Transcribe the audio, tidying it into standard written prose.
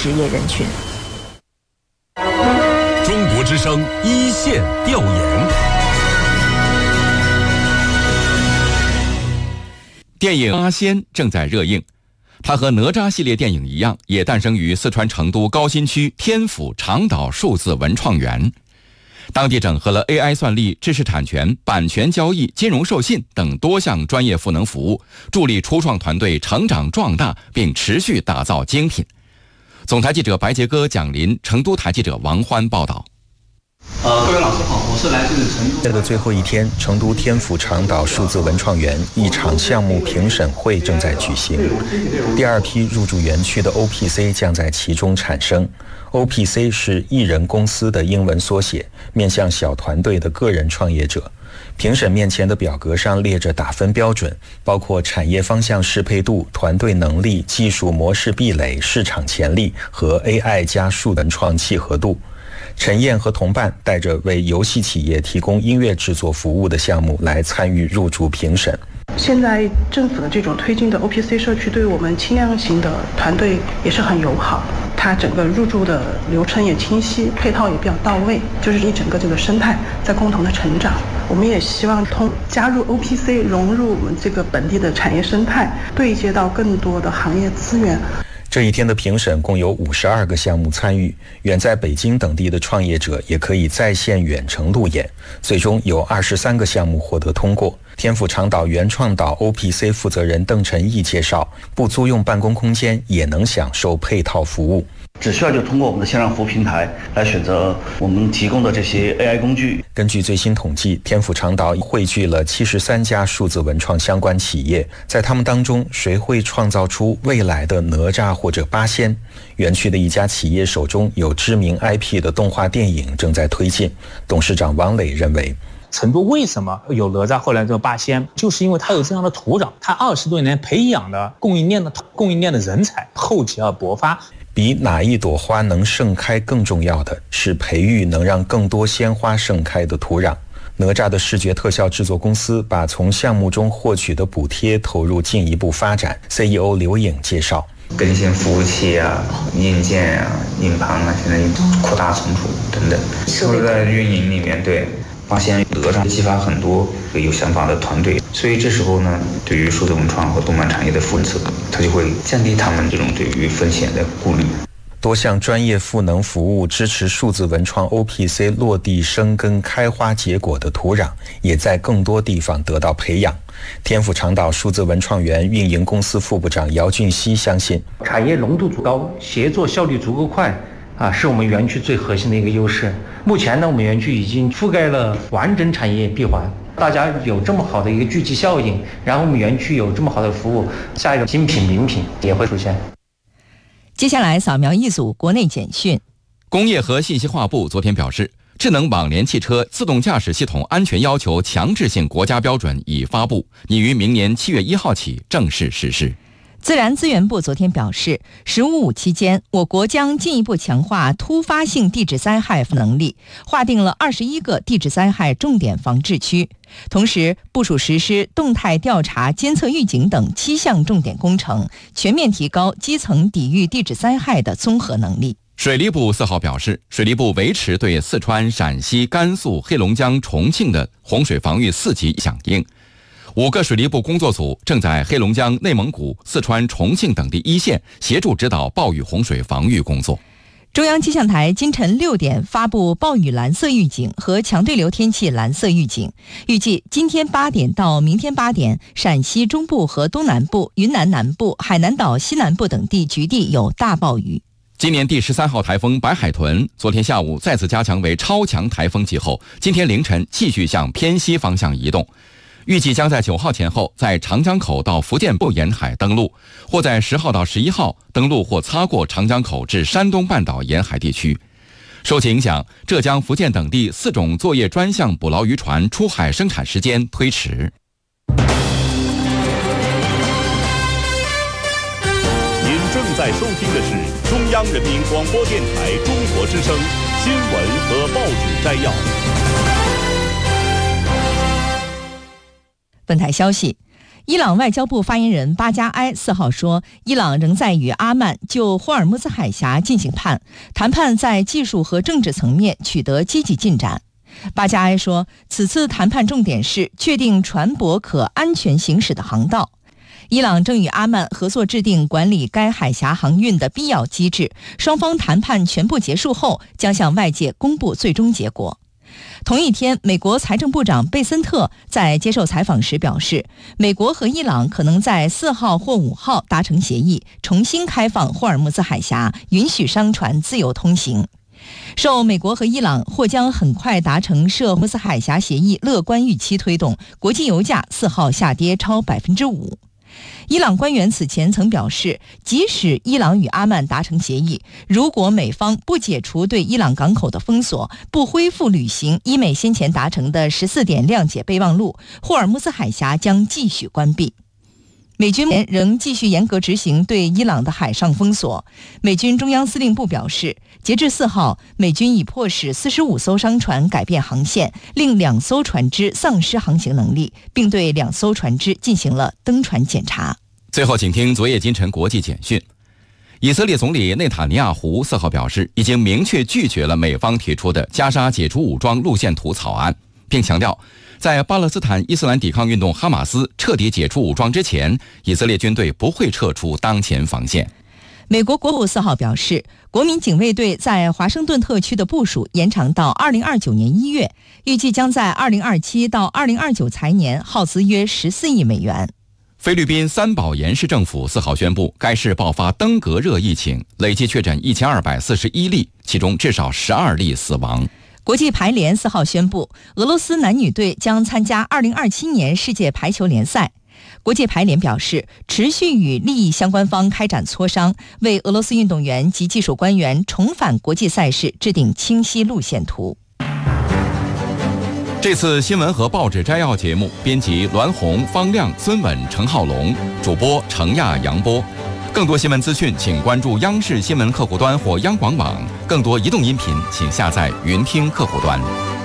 职业人群。 中国之声一线调研。电影《八仙》正在热映，它和哪吒系列电影一样，也诞生于四川成都高新区天府长岛数字文创园。当地整合了 AI 算力、知识产权、版权交易、金融授信等多项专业赋能服务，助力初创团队成长壮大，并持续打造精品。总台记者白杰哥、蒋林，成都台记者王欢报道。 各位老师好，我是来自成都。 的最后一天，成都天府长岛数字文创园一场项目评审会正在举行。第二批入驻园区的 OPC 将在其中产生。OPC 是艺人公司的英文缩写，面向小团队的个人创业者。评审面前的表格上列着打分标准，包括产业方向适配度、团队能力、技术模式壁垒、市场潜力和 AI 加数文创契合度。陈燕和同伴带着为游戏企业提供音乐制作服务的项目来参与入驻评审。 现在政府的这种推进的 OPC 社区对我们轻量型的团队也是很友好，它整个入驻的流程也清晰，配套也比较到位，就是一整个这个生态在共同的成长。我们也希望加入 OPC 融入我们这个本地的产业生态，对接到更多的行业资源。 这一天的评审共有52个项目参与，远在北京等地的创业者也可以在线远程路演，最终有23个项目获得通过。天府长岛原创岛 OPC 负责人邓晨毅介绍，不租用办公空间也能享受配套服务。 只需要就通过我们的线上服务平台来选择我们提供的这些 AI 工具。 根据最新统计，天府长岛汇聚了73家数字文创相关企业，在他们当中，谁会创造出未来的哪吒或者八仙？园区的一家企业手中有知名 IP 的动画电影正在推进。董事长王磊认为， 成都为什么有哪吒后来这个八仙，就是因为它有这样的土壤，它20多年培养的供应链的人才，厚积而薄发。 比哪一朵花能盛开更重要的是培育能让更多鲜花盛开的土壤。哪吒的视觉特效制作公司把从项目中获取的补贴投入进一步发展。 CEO 刘颖介绍， 更新服务器啊、硬件啊、硬盘啊，现在扩大存储等等，都是在运营里面。对，发现哪吒激发很多有想法的团队，所以这时候呢，对于数字文创和动漫产业的负责，它就会降低他们这种对于风险的顾虑。 多项专业赋能服务支持数字文创 OPC 落地生根开花结果的土壤，也在更多地方得到培养。天府长岛数字文创园运营公司副部长姚俊熙相信， 产业浓度足高，协作效率足够快是我们园区最核心的一个优势。目前呢，我们园区已经覆盖了完整产业闭环，大家有这么好的一个聚集效应，然后我们园区有这么好的服务，下一个精品名品也会出现。 接下来扫描一组国内简讯。 工业和信息化部昨天表示，智能网联汽车自动驾驶系统安全要求强制性国家标准已发布，拟于明年7月1号起正式实施。 自然资源部昨天表示，“15+5”期间，我国将进一步强化突发性地质灾害能力，划定了21个地质灾害重点防治区，同时部署实施动态调查、监测预警等7项重点工程，全面提高基层抵御地质灾害的综合能力。 水利部4号表示，水利部维持对四川、陕西、甘肃、黑龙江、重庆的洪水防御4级响应。5个水利部工作组正在黑龙江、内蒙古、四川、重庆等地一线协助指导暴雨洪水防御工作。 中央气象台今晨6点发布暴雨蓝色预警和强对流天气蓝色预警，预计今天8点到明天8点，陕西中部和东南部、云南南部、海南岛西南部等地局地有大暴雨。 今年第13号台风白海豚昨天下午再次加强为超强台风级后，今天凌晨继续向偏西方向移动，预计将在9号前后在长江口到福建部沿海登陆，或在10号到11号登陆或擦过长江口至山东半岛沿海地区。受其影响，浙江、福建等地4种作业专项捕捞渔船出海生产时间推迟。 您正在收听的是中央人民广播电台中国之声新闻和报纸摘要。 本台消息， 伊朗外交部发言人巴加埃4号说，伊朗仍在与阿曼就霍尔木兹海峡进行谈判在技术和政治层面取得积极进展。巴加埃说，此次谈判重点是确定船舶可安全行驶的航道。伊朗正与阿曼合作制定管理该海峡航运的必要机制，双方谈判全部结束后将向外界公布最终结果。同一天，美国财政部长贝森特在接受采访时表示，美国和伊朗可能在4号或5号达成协议，重新开放霍尔木兹海峡，允许商船自由通行。受美国和伊朗或将很快达成涉霍尔木兹海峡协议乐观预期推动，国际油价4号下跌超 5%。伊朗官员此前曾表示，即使伊朗与阿曼达成协议，如果美方不解除对伊朗港口的封锁，不恢复履行伊美先前达成的14点谅解备忘录，霍尔木兹海峡将继续关闭。美军仍继续严格执行对伊朗的海上封锁。美军中央司令部表示，截至4号，美军已迫使45艘商船改变航线，令2艘船只丧失航行能力，并对2艘船只进行了登船检查。 最后，请听昨夜今晨国际简讯。以色列总理内塔尼亚胡4号表示，已经明确拒绝了美方提出的加沙解除武装路线图草案，并强调，在巴勒斯坦伊斯兰抵抗运动哈马斯彻底解除武装之前，以色列军队不会撤出当前防线。 美国国务4号表示，国民警卫队在华盛顿特区的部署延长到2029年1月，预计将在2027到2029财年耗资约14亿美元。 菲律宾三宝岩市政府4号宣布，该市爆发登革热疫情，累计确诊1241例，其中至少12例死亡。 国际排联4号宣布，俄罗斯男女队将参加2027年世界排球联赛。国际排联表示，持续与利益相关方开展磋商，为俄罗斯运动员及技术官员重返国际赛事制定清晰路线图。 这次新闻和报纸摘要节目，编辑栾红、方亮、孙稳、程浩龙，主播程亚、杨波。更多新闻资讯，请关注央视新闻客户端或央广网。更多移动音频，请下载云听客户端。